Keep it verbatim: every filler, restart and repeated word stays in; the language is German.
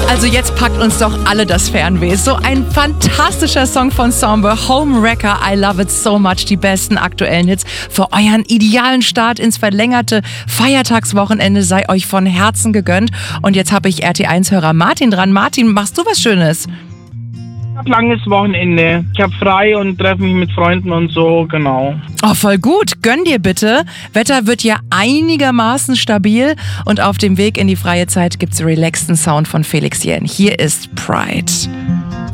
Also jetzt packt uns doch alle das Fernweh. So ein fantastischer Song von Sombre, Homewrecker, I Love It So Much. Die besten aktuellen Hits für euren idealen Start ins verlängerte Feiertagswochenende sei euch von Herzen gegönnt. Und jetzt habe ich R T eins-Hörer Martin dran. Martin, machst du was Schönes? Ich habe langes Wochenende. Ich habe frei und treffe mich mit Freunden und so, genau. Oh, voll gut. Gönn dir bitte. Wetter wird ja einigermaßen stabil und auf dem Weg in die freie Zeit gibt's relaxten Sound von Felix Jähn. Hier ist Pride.